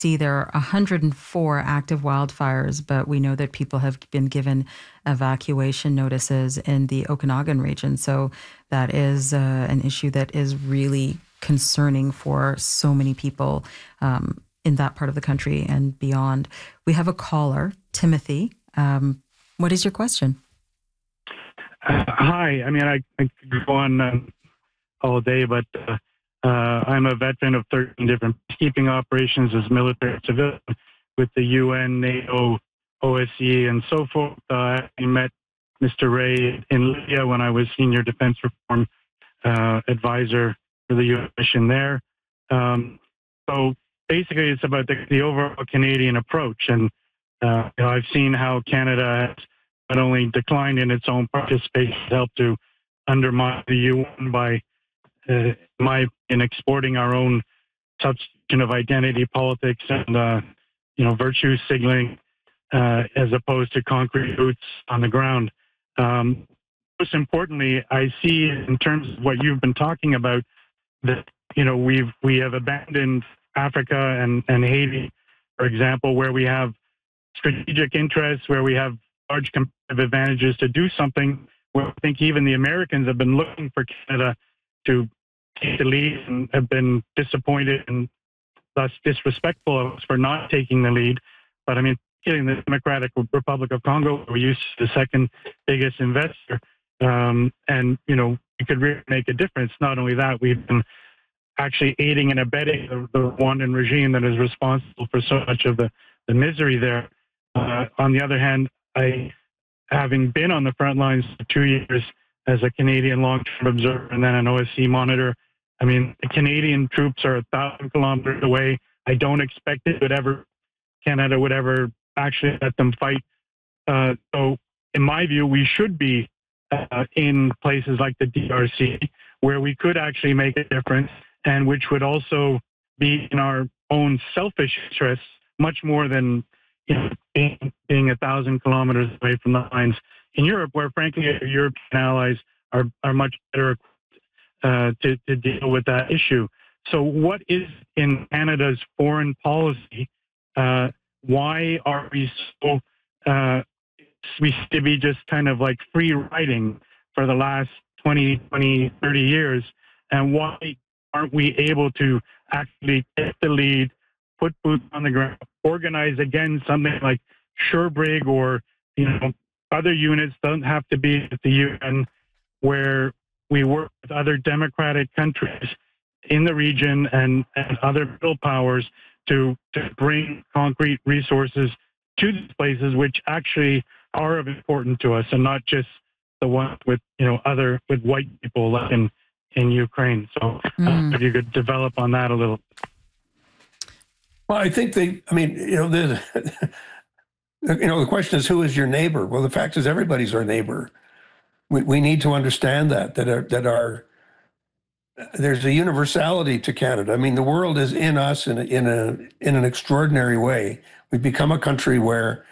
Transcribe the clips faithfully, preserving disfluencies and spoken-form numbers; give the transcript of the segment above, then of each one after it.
see there are one hundred four active wildfires, but we know that people have been given evacuation notices in the Okanagan region. So that is uh, an issue that is really concerning for so many people um, in that part of the country and beyond. We have a caller, Timothy. Um, what is your question? Uh, hi. I mean, I, I could go on uh, all day, but uh, uh, I'm a veteran of thirteen different peacekeeping operations as military and civilian with the U N, NATO, O S C E, and so forth. Uh, I met Mister Ray in Libya when I was senior defense reform uh, advisor for the U S mission there. Um, so basically, it's about the, the overall Canadian approach. And uh, you know, I've seen how Canada has not only declined in its own participation, helped to undermine the U N by, uh, my in exporting our own substitution of identity politics and uh, you know virtue signaling uh, as opposed to concrete boots on the ground. Um, most importantly, I see in terms of what you've been talking about that you know we've we have abandoned Africa and, and Haiti, for example, where we have strategic interests, where we have large competitive advantages to do something where I think even the Americans have been looking for Canada to take the lead and have been disappointed and thus disrespectful of us for not taking the lead. But I mean, in the Democratic Republic of Congo, we used the second biggest investor, um, and you know we could really make a difference. Not only that, we've been actually aiding and abetting the, the Rwandan regime that is responsible for so much of the, the misery there. Uh, on the other hand, I, having been on the front lines for two years as a Canadian long-term observer and then an O S C E monitor, I mean, the Canadian troops are a thousand kilometers away. I don't expect it would ever, Canada would ever actually let them fight. Uh, so in my view, we should be uh, in places like the D R C where we could actually make a difference and which would also be in our own selfish interests much more than you know, being, being a thousand kilometers away from the lines in Europe, where frankly our European allies are, are much better uh, to, to deal with that issue. So what is in Canada's foreign policy? Uh, why are we so, uh, we seem to be just kind of like free riding for the last twenty, twenty, thirty years? And why aren't we able to actually take the lead, put boots on the ground, organize again something like Sherbrigg or you know other units? Don't have to be at the U N, where we work with other democratic countries in the region and, and other middle powers to to bring concrete resources to these places, which actually are of importance to us, and not just the ones with you know other with white people like in in Ukraine. So Mm. uh, if you could develop on that a little. Well, I think they, I mean, you know, the, you know, the question is, who is your neighbor? Well, the fact is everybody's our neighbor. We, we need to understand that, that our, that our, there's a universality to Canada. I mean, the world is in us in a, in a, in an extraordinary way. We've become a country where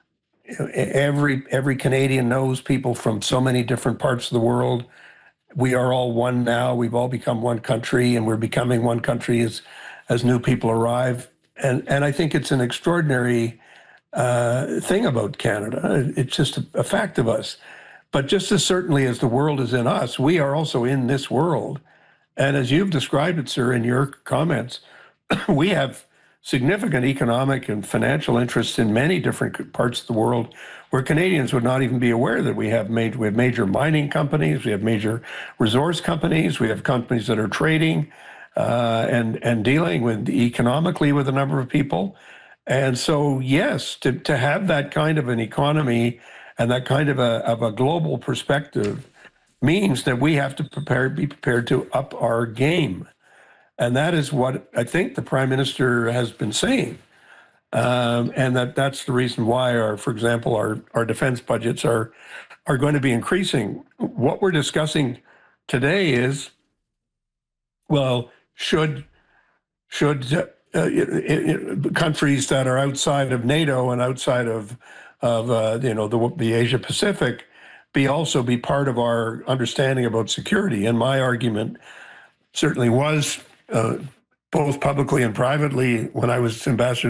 every, every Canadian knows people from so many different parts of the world. We are all one now. We've all become one country, and we're becoming one country as, as new people arrive. And and I think it's an extraordinary uh, thing about Canada. It's just a, a fact of us. But just as certainly as the world is in us, we are also in this world. And as you've described it, sir, in your comments, we have significant economic and financial interests in many different parts of the world where Canadians would not even be aware that we have major, we have major mining companies, we have major resource companies, we have companies that are trading uh, and, and dealing with economically with a number of people. And so, yes, to, to have that kind of an economy and that kind of a, of a global perspective means that we have to prepare, be prepared to up our game. And that is what I think the Prime Minister has been saying. Um, and that that's the reason why, our, for example, our, our defense budgets are, are going to be increasing. What we're discussing today is, well, should, should uh, it, it, countries that are outside of NATO and outside of, of uh, you know, the, the Asia Pacific be also be part of our understanding about security? And my argument certainly was, uh, both publicly and privately, when I was ambassador